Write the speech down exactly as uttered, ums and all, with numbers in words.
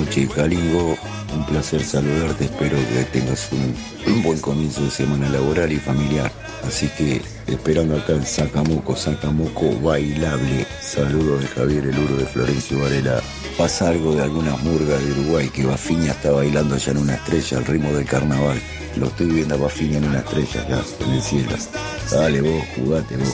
Che, Calingo, un placer saludarte, espero que tengas un, un buen comienzo de semana laboral y familiar. Así que esperando acá el Sacamoco, Sacamoco bailable. Saludos de Javier el Uro de Florencio Varela. Pasa algo de algunas murgas de Uruguay que Bafiña está bailando ya en una estrella al ritmo del carnaval. Lo estoy viendo a Bafiña en una estrella ya en el cielo. Dale vos, jugate vos.